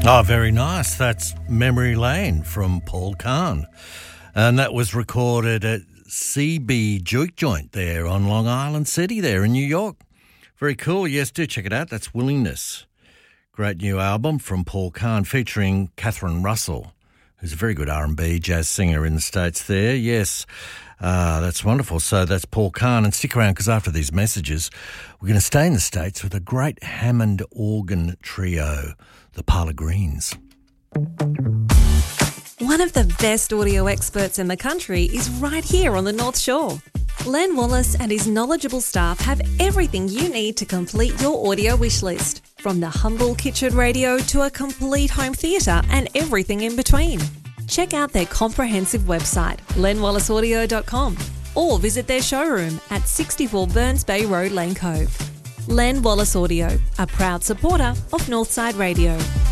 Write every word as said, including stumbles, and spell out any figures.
Oh, very nice. That's Memory Lane from Paul Kahn. And that was recorded at C B Juke Joint there on Long Island City there in New York. Very cool. Yes, do check it out. That's Willingness. Great new album from Paul Kahn featuring Catherine Russell, who's a very good R and B jazz singer in the States there. Yes, uh, that's wonderful. So that's Paul Kahn. And stick around because after these messages, we're going to stay in the States with a great Hammond organ trio, the Parlour Greens. One of the best audio experts in the country is right here on the North Shore. Len Wallace and his knowledgeable staff have everything you need to complete your audio wish list, from the humble kitchen radio to a complete home theatre and everything in between. Check out their comprehensive website, len wallace audio dot com, or visit their showroom at sixty-four Burns Bay Road, Lane Cove. Len Wallace Audio, a proud supporter of Northside Radio.